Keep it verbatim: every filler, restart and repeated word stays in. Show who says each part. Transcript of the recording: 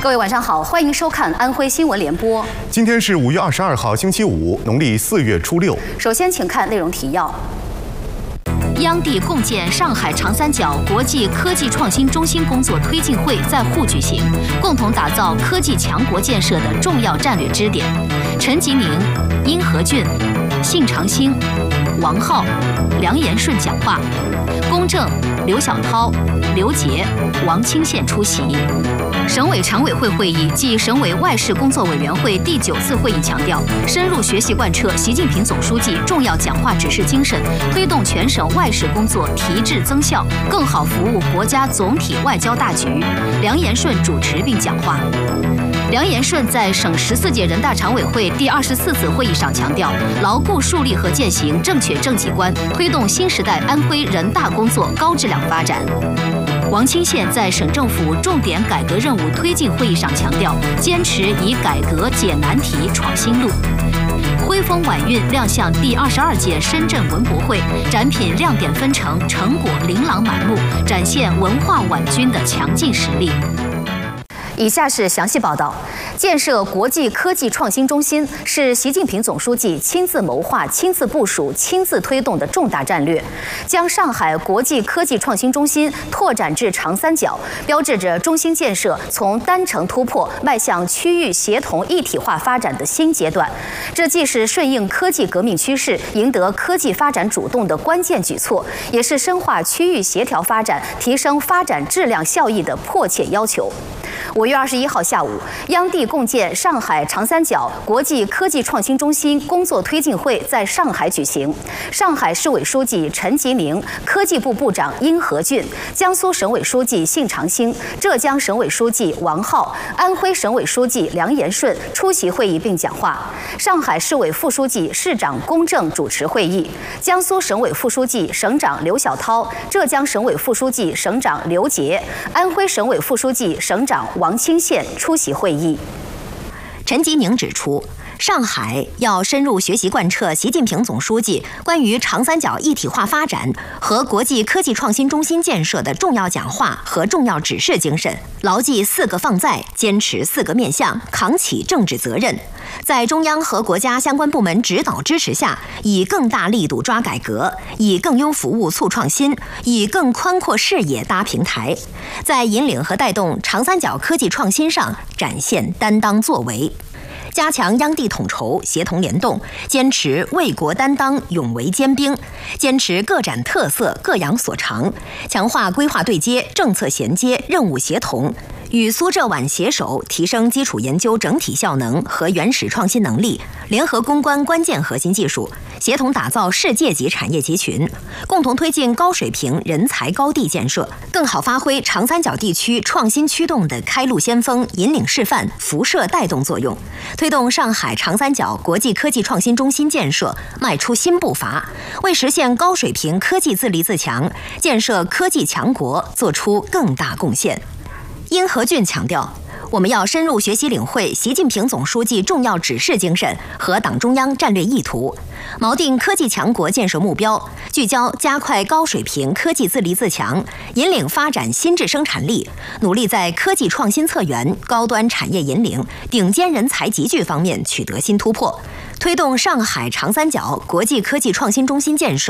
Speaker 1: 各位晚上好，欢迎收看安徽新闻联播。
Speaker 2: 今天是五月二十二号，星期五，农历四月初六。
Speaker 1: 首先，请看内容提要。 央地共建上海长三角国际科技创新中心工作推进会在沪举行，共同打造科技强国建设的重要战略支点。陈吉宁、殷和俊、信长兴、王浩、梁延顺讲话，龚正、刘晓涛、刘杰、王清宪出席。 省委常委会会议暨省委外事工作委员会第九次会议强调，深入学习贯彻习近平总书记重要讲话指示精神，推动全省外事工作提质增效，更好服务国家总体外交大局。梁延顺主持并讲话。 梁延顺在省十四届人大常委会第二十四次会议上强调，牢固树立和践行正确政绩观，推动新时代安徽人大工作高质量发展。 王清宪在省政府重点改革任务推进会议上强调，坚持以改革解难题、闯新路。徽风晚运亮相第二十二届深圳文博会，展品亮点纷呈，成果琳琅满目，展现文化晚军的强劲实力。 以下是详细报道。建设国际科技创新中心是习近平总书记亲自谋划、亲自部署、亲自推动的重大战略，将上海国际科技创新中心拓展至长三角，标志着中心建设从单程突破迈向区域协同一体化发展的新阶段。这既是顺应科技革命趋势、赢得科技发展主动的关键举措，也是深化区域协调发展、提升发展质量效益的迫切要求。 五月二十一号下午，央地共建上海长三角国际科技创新中心工作推进会在上海举行。上海市委书记陈吉宁、科技部部长殷和俊、江苏省委书记信长兴、浙江省委书记王浩、安徽省委书记梁延顺出席会议并讲话。上海市委副书记、市长龚正主持会议。江苏省委副书记、省长刘晓涛、浙江省委副书记、省长刘杰、安徽省委副书记、省长王 王清宪出席会议。
Speaker 3: 陈吉宁指出，上海要深入学习贯彻习近平总书记关于长三角一体化发展和国际科技创新中心建设的重要讲话和重要指示精神，牢记四个放在，坚持四个面向，扛起政治责任。 在中央和国家相关部门指导支持下，以更大力度抓改革，以更优服务促创新，以更宽阔视野搭平台，在引领和带动长三角科技创新上展现担当作为。 加强央地统筹、协同联动，坚持为国担当、勇为坚兵，坚持各展特色、各扬所长，强化规划对接、政策衔接、任务协同，与苏浙皖携手提升基础研究整体效能和原始创新能力，联合攻关关键核心技术，协同打造世界级产业集群，共同推进高水平人才高地建设，更好发挥长三角地区创新驱动的开路先锋、引领示范、辐射带动作用。 推动上海长三角国际科技创新中心建设迈出新步伐，为实现高水平科技自立自强、建设科技强国做出更大贡献。殷和俊强调，我们要深入学习领会习近平总书记重要指示精神和党中央战略意图，锚定科技强国建设目标，聚焦加快高水平科技自立自强，引领发展新质生产力，努力在科技创新策源、高端产业引领、顶尖人才集聚方面取得新突破，推动上海长三角国际科技创新中心建设